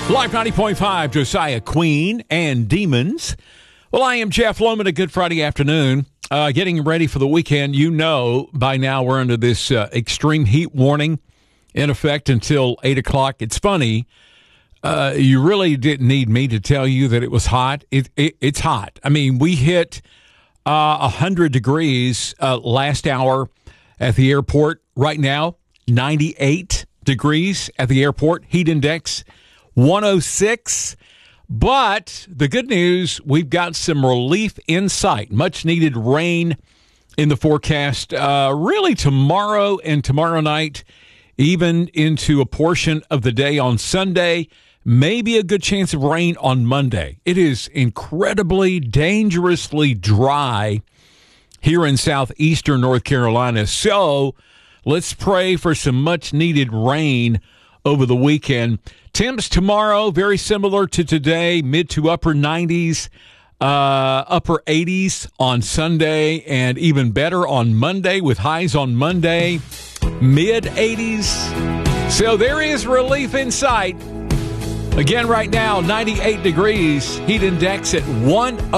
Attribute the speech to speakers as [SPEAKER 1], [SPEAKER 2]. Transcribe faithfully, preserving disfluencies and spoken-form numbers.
[SPEAKER 1] Live ninety point five, Josiah Queen and Demons. Well, I am Jeff Loman. A good Friday afternoon. Uh, getting ready for the weekend. You know, by now we're under this uh, extreme heat warning in effect until eight o'clock. It's funny. Uh, you really didn't need me to tell you that it was hot. It, it It's hot. I mean, we hit uh, one hundred degrees uh, last hour at the airport. Right now, ninety-eight degrees at the airport. Heat index one oh six. But the good news, we've got some relief in sight. Much needed rain in the forecast. Uh, really tomorrow and tomorrow night, even into a portion of the day on Sunday. Maybe a good chance of rain on Monday. It is incredibly, dangerously dry here in southeastern North Carolina. So let's pray for some much needed rain over the weekend. Temps tomorrow, very similar to today, mid to upper nineties, uh, upper eighties on Sunday, and even better on Monday with highs on Monday, mid eighties. So there is relief in sight. Again, right now, ninety-eight degrees, heat index at one oh